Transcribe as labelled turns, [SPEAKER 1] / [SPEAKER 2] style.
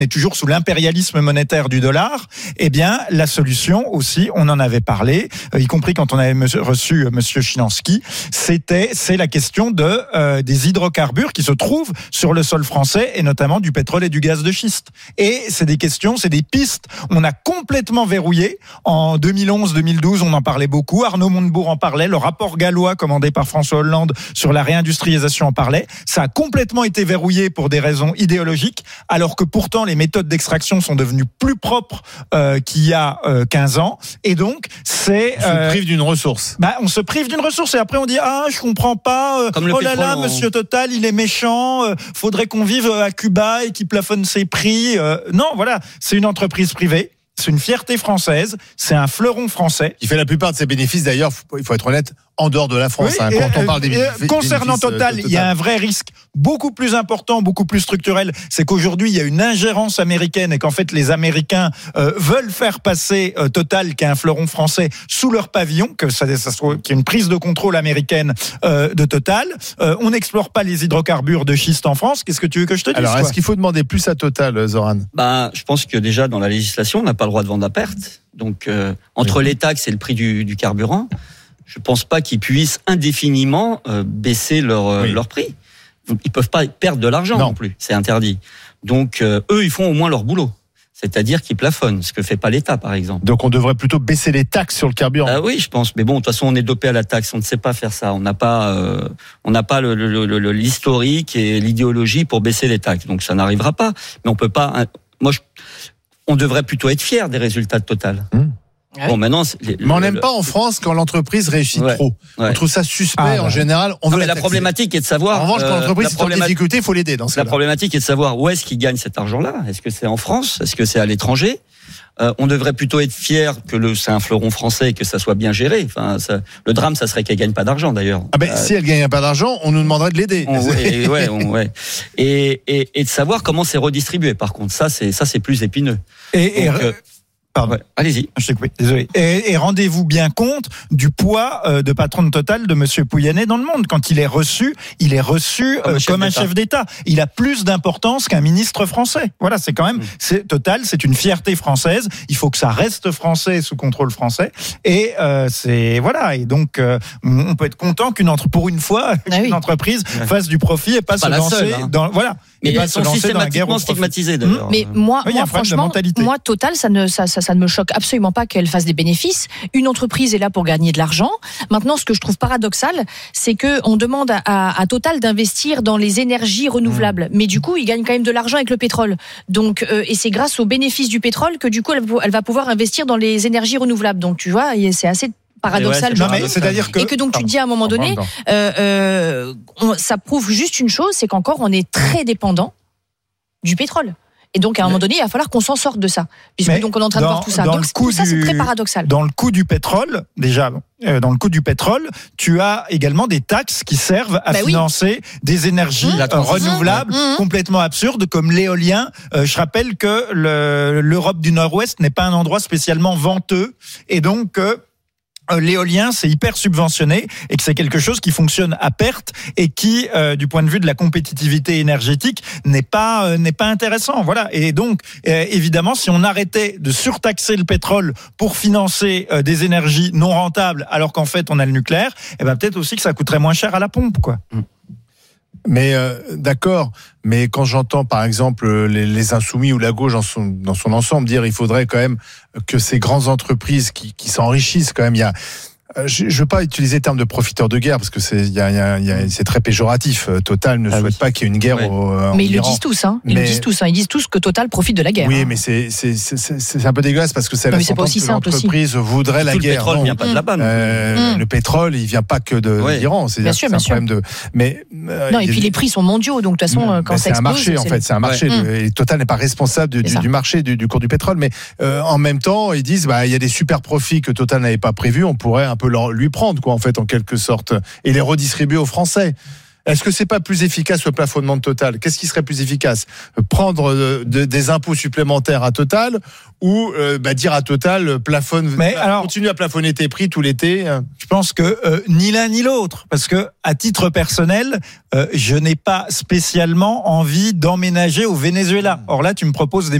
[SPEAKER 1] est toujours sous l'impérialisme monétaire du dollar, eh bien, la solution aussi, on en avait parlé, y compris quand on avait reçu Monsieur Chinansky, c'est la question des hydrocarbures qui se trouvent sur le sol français et notamment du pétrole et du gaz de schiste. Et c'est des questions, c'est des pistes. On a complètement verrouillé. En 2011-2012, on en parlait beaucoup. Arnaud Montebourg en parlait. Le rapport gallois commandé par François Hollande sur la réindustrialisation en parlait. Ça a complètement été verrouillé pour des raisons idéologiques, alors que pourtant les méthodes d'extraction sont devenues plus propres qu'il y a 15 ans. Et donc, on
[SPEAKER 2] se prive d'une ressource.
[SPEAKER 1] On se prive d'une ressource et après on dit je comprends pas. Oh là là, Monsieur Total, il est méchant. Faudrait qu'on vive à Cuba et qu'il plafonne ses prix. Non, voilà, c'est une entreprise privée. C'est une fierté française, c'est un fleuron français.
[SPEAKER 2] Il fait la plupart de ses bénéfices, d'ailleurs, il faut être honnête, en dehors de la France.
[SPEAKER 1] Oui,
[SPEAKER 2] quand on parle des bénéfices.
[SPEAKER 1] Concernant Total, il y a un vrai risque beaucoup plus important, beaucoup plus structurel. C'est qu'aujourd'hui, il y a une ingérence américaine et qu'en fait, les Américains veulent faire passer Total, qui est un fleuron français, sous leur pavillon, qu'il y ait une prise de contrôle américaine de Total. On n'explore pas les hydrocarbures de schiste en France. Qu'est-ce que tu veux que je te dise?
[SPEAKER 2] Alors, est-ce qu'il faut demander plus à Total, Zoran?
[SPEAKER 3] Je pense que déjà, dans la législation, on n'a pas le droit de vendre à perte. Donc, entre les taxes et le prix du carburant, je ne pense pas qu'ils puissent indéfiniment baisser leur prix. Ils ne peuvent pas perdre de l'argent non plus, c'est interdit. Donc, eux, ils font au moins leur boulot. C'est-à-dire qu'ils plafonnent, ce que ne fait pas l'État, par exemple.
[SPEAKER 2] Donc, on devrait plutôt baisser les taxes sur le carburant.
[SPEAKER 3] Oui, je pense. Mais bon, de toute façon, on est dopé à la taxe. On ne sait pas faire ça. On n'a pas l'historique et l'idéologie pour baisser les taxes. Donc, ça n'arrivera pas. Mais on peut pas... on devrait plutôt être fiers des résultats de Total. Bon, maintenant,
[SPEAKER 2] mais on n'aime pas en France quand l'entreprise réussit trop. On trouve ça suspect en général. On veut
[SPEAKER 3] mais la problématique est de savoir.
[SPEAKER 2] En revanche, quand l'entreprise est en difficulté, il faut l'aider dans ce cas-là.
[SPEAKER 3] La problématique est de savoir où est-ce qu'il gagne cet argent-là. Est-ce que c'est en France? Est-ce que c'est à l'étranger? On devrait plutôt être fier que c'est un fleuron français et que ça soit bien géré. Enfin, le drame, ça serait qu'elle gagne pas d'argent d'ailleurs.
[SPEAKER 2] Si elle gagne pas d'argent, on nous demanderait de l'aider.
[SPEAKER 3] Et de savoir comment c'est redistribué. Par contre, ça c'est plus épineux.
[SPEAKER 1] Pardon.
[SPEAKER 3] Allez-y.
[SPEAKER 1] Je t'ai coupé, désolé. Et rendez-vous bien compte du poids de patron de Total de Monsieur Pouyanné dans le monde. Quand il est reçu comme un chef d'État. Il a plus d'importance qu'un ministre français. Voilà, c'est quand même Total, c'est une fierté française. Il faut que ça reste français sous contrôle français. Et Et donc on peut être content pour une fois qu'une entreprise fasse du profit et pas se lancer dans
[SPEAKER 3] Mais ils sont systématiquement stigmatisés d'ailleurs.
[SPEAKER 4] Mais moi franchement, Total, ça ne me choque absolument pas qu'elle fasse des bénéfices. Une entreprise est là pour gagner de l'argent. Maintenant, ce que je trouve paradoxal, c'est qu'on demande à Total d'investir dans les énergies renouvelables. Mais du coup, ils gagnent quand même de l'argent avec le pétrole. Donc, et c'est grâce aux bénéfices du pétrole que du coup, elle va pouvoir investir dans les énergies renouvelables. Donc, tu vois, c'est assez paradoxal.
[SPEAKER 1] C'est-à-dire que...
[SPEAKER 4] Et que donc tu te dis à un moment donné, ça prouve juste une chose, c'est qu'encore on est très dépendant du pétrole. Et donc, à un moment donné, il va falloir qu'on s'en sorte de ça. Puisque donc, on est en train de voir tout ça. Donc, tout ça, c'est très paradoxal.
[SPEAKER 1] Dans le coût du pétrole, dans le coût du pétrole, tu as également des taxes qui servent à financer des énergies renouvelables complètement absurdes, comme l'éolien. Je rappelle que l'Europe du Nord-Ouest n'est pas un endroit spécialement venteux. Et donc, l'éolien, c'est hyper subventionné et que c'est quelque chose qui fonctionne à perte et qui, du point de vue de la compétitivité énergétique, n'est pas intéressant. Voilà. Et donc, évidemment, si on arrêtait de surtaxer le pétrole pour financer des énergies non rentables, alors qu'en fait on a le nucléaire, peut-être aussi que ça coûterait moins cher à la pompe, quoi.
[SPEAKER 2] Mais d'accord, mais quand j'entends par exemple les insoumis ou la gauche dans son ensemble dire il faudrait quand même que ces grandes entreprises qui s'enrichissent quand même, je veux pas utiliser le terme de profiteur de guerre parce que c'est très péjoratif. Total ne souhaite pas qu'il y ait une guerre
[SPEAKER 4] mais ils le disent tous, Ils disent tous que Total profite de la guerre.
[SPEAKER 2] Oui, mais c'est un peu dégueulasse parce que c'est la sentence que l'entreprise voudrait la guerre.
[SPEAKER 3] Le pétrole vient pas de là-bas.
[SPEAKER 2] Le pétrole, il vient pas que d'Iran.
[SPEAKER 4] Bien sûr. Problème et puis les prix sont mondiaux, donc de toute façon, quand ça explose,
[SPEAKER 2] c'est un marché en fait. C'est un marché. Et Total n'est pas responsable du marché du cours du pétrole, mais en même temps, ils disent il y a des super profits que Total n'avait pas prévus. On pourrait un peu lui prendre, quoi, en fait, en quelque sorte, et les redistribuer aux Français. Est-ce que c'est pas plus efficace le plafonnement de Total ? Qu'est-ce qui serait plus efficace ? Prendre des impôts supplémentaires à Total ou dire à Total continue à plafonner tes prix tout l'été ?
[SPEAKER 1] Je pense que ni l'un ni l'autre, parce que à titre personnel, je n'ai pas spécialement envie d'emménager au Venezuela. Or là, tu me proposes des